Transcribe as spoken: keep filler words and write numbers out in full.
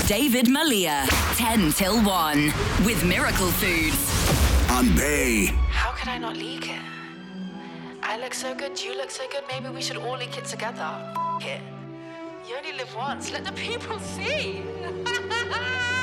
David Malia, ten till one, with Miracle Foods. On Bay. How could I not leak it? I look so good, you look so good, maybe we should all leak it together. F- it. You only live once, let the people see.